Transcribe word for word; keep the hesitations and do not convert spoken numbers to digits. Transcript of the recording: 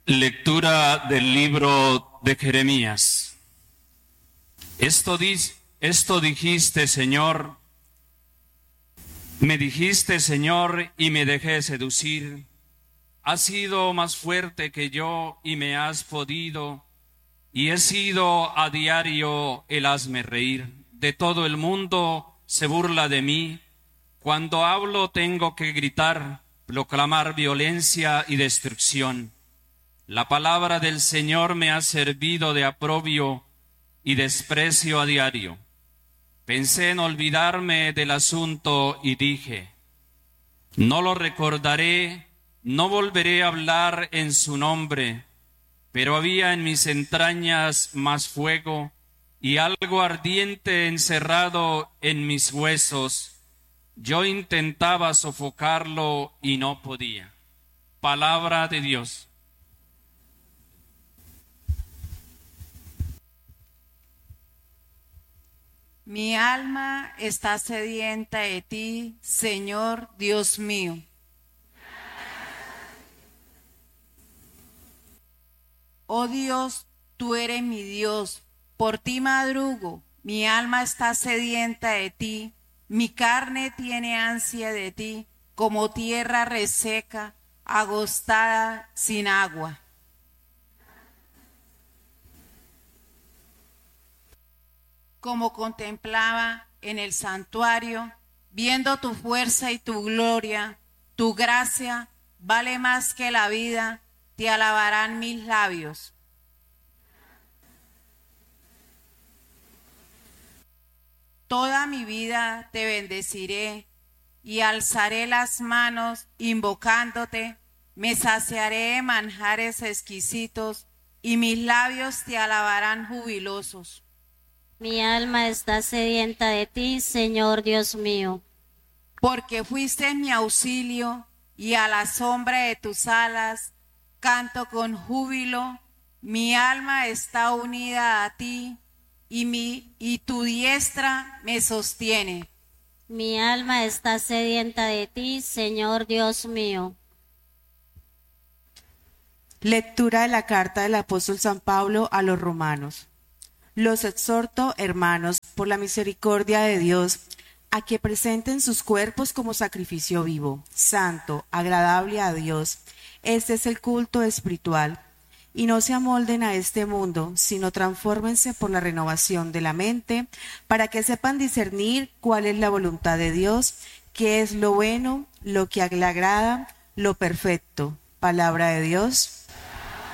Lectura del libro de Jeremías. Esto, di- esto dijiste, Señor, me dijiste, Señor, y me dejé seducir. Has sido más fuerte que yo y me has podido, y he sido a diario el hazme reír. De todo el mundo se burla de mí. Cuando hablo tengo que gritar, proclamar violencia y destrucción. La palabra del Señor me ha servido de aprobio y desprecio a diario. Pensé en olvidarme del asunto y dije, no lo recordaré, no volveré a hablar en su nombre, pero había en mis entrañas más fuego y algo ardiente encerrado en mis huesos. Yo intentaba sofocarlo y no podía. Palabra de Dios. Mi alma está sedienta de ti, Señor Dios mío. Oh Dios, tú eres mi Dios, por ti madrugo, mi alma está sedienta de ti, mi carne tiene ansia de ti, como tierra reseca, agostada sin agua. Como contemplaba en el santuario, viendo tu fuerza y tu gloria, tu gracia vale más que la vida, te alabarán mis labios. Toda mi vida te bendeciré y alzaré las manos invocándote, me saciaré de manjares exquisitos y mis labios te alabarán jubilosos. Mi alma está sedienta de ti, Señor Dios mío. Porque fuiste mi auxilio y a la sombra de tus alas canto con júbilo. Mi alma está unida a ti y, mi, y tu diestra me sostiene. Mi alma está sedienta de ti, Señor Dios mío. Lectura de la carta del apóstol San Pablo a los romanos. Los exhorto, hermanos, por la misericordia de Dios, a que presenten sus cuerpos como sacrificio vivo, santo, agradable a Dios. Este es el culto espiritual. Y no se amolden a este mundo, sino transfórmense por la renovación de la mente, para que sepan discernir cuál es la voluntad de Dios, qué es lo bueno, lo que le agrada, lo perfecto. Palabra de Dios.